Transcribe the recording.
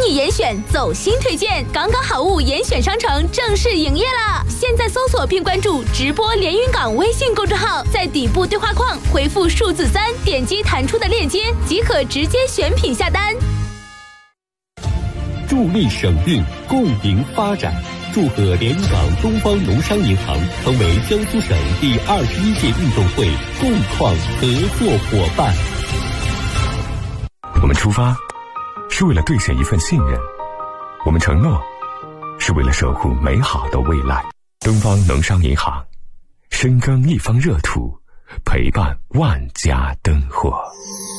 意严选走心推荐，港港好物严选商城正式营业了！现在搜索并关注直播连云港微信公众号，在底部对话框回复数字3，点击弹出的链接即可直接选品下单。 助力省运，共赢发展。祝贺连云港东方农商银行成为江苏省第21届运动会共创合作伙伴。 我们出发是为了兑现一份信任，我们承诺是为了守护美好的未来。东方农商银行，深耕一方热土，陪伴万家灯火。